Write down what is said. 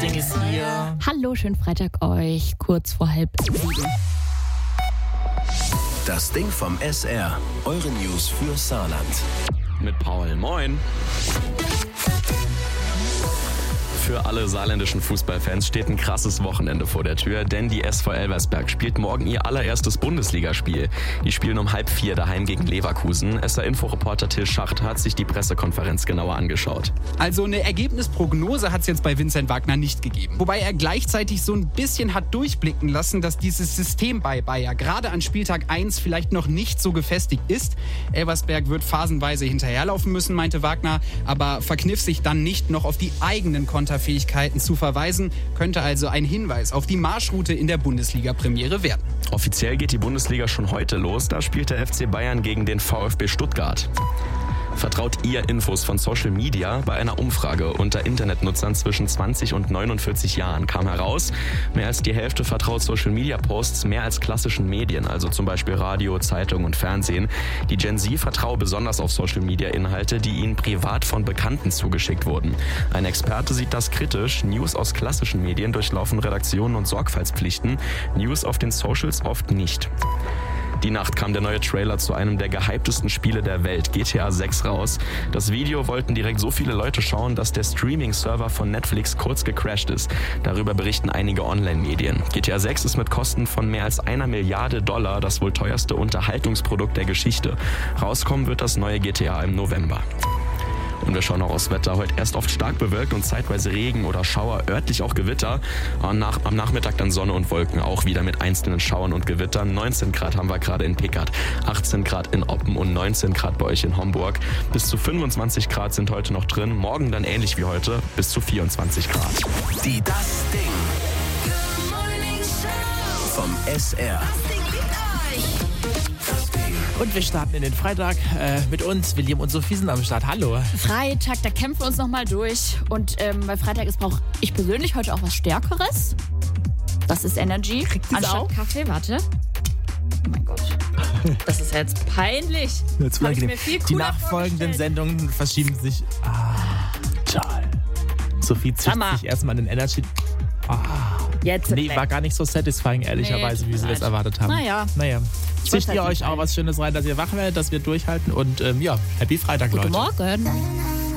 Ding ist hier. Hallo, schönen Freitag euch, kurz vor 6:30. Das Ding vom SR. Eure News für Saarland. Mit Paul. Moin. Für alle saarländischen Fußballfans steht ein krasses Wochenende vor der Tür, denn die SV Elversberg spielt morgen ihr allererstes Bundesligaspiel. Die spielen um 3:30 daheim gegen Leverkusen. SR-Info-Reporter Till Schacht hat sich die Pressekonferenz genauer angeschaut. Also eine Ergebnisprognose hat es jetzt bei Vincent Wagner nicht gegeben. Wobei er gleichzeitig so ein bisschen hat durchblicken lassen, dass dieses System bei Bayer gerade an Spieltag 1 vielleicht noch nicht so gefestigt ist. Elversberg wird phasenweise hinterherlaufen müssen, meinte Wagner, aber verkniff sich dann nicht noch auf die eigenen Konterfähigkeiten zu verweisen, könnte also ein Hinweis auf die Marschroute in der Bundesliga-Premiere werden. Offiziell geht die Bundesliga schon heute los. Da spielt der FC Bayern gegen den VfB Stuttgart. Vertraut ihr Infos von Social Media? Bei einer Umfrage unter Internetnutzern zwischen 20 und 49 Jahren kam heraus, mehr als die Hälfte vertraut Social Media Posts mehr als klassischen Medien, also zum Beispiel Radio, Zeitung und Fernsehen. Die Gen Z vertraue besonders auf Social Media Inhalte, die ihnen privat von Bekannten zugeschickt wurden. Ein Experte sieht das kritisch. News aus klassischen Medien durchlaufen Redaktionen und Sorgfaltspflichten, News auf den Socials oft nicht. Die Nacht kam der neue Trailer zu einem der gehyptesten Spiele der Welt, GTA 6, raus. Das Video wollten direkt so viele Leute schauen, dass der Streaming-Server von Netflix kurz gecrashed ist. Darüber berichten einige Online-Medien. GTA 6 ist mit Kosten von mehr als $1 Milliarde das wohl teuerste Unterhaltungsprodukt der Geschichte. Rauskommen wird das neue GTA im November. Und wir schauen auch aufs Wetter. Heute erst oft stark bewölkt und zeitweise Regen oder Schauer, örtlich auch Gewitter. Am Nachmittag dann Sonne und Wolken, auch wieder mit einzelnen Schauern und Gewittern. 19 Grad haben wir gerade in Pickert, 18 Grad in Oppen und 19 Grad bei euch in Homburg. Bis zu 25 Grad sind heute noch drin. Morgen dann ähnlich wie heute, bis zu 24 Grad. Die Das Ding vom SR. Und wir starten in den Freitag mit uns. William und Sophie sind am Start. Hallo. Freitag, da kämpfen wir uns nochmal durch. Und bei Freitag brauche ich persönlich heute auch was Stärkeres. Das ist Energy. Kriegt sie's anstatt auch? Kaffee, warte. Oh mein Gott. Das ist jetzt peinlich. Jetzt Hab ich mir viel die cooler nachfolgenden vorgestellt. Sendungen verschieben sich. Toll. Sophie zischt Mama. sich erstmal den Energy. Jetzt Nee, war gar nicht so satisfying, ehrlicherweise, wie sie das erwartet haben. Naja. Zischt halt ihr nicht euch auch was Schönes rein, dass ihr wach werdet, dass wir durchhalten und Happy Freitag, Guten Leute. Morgen.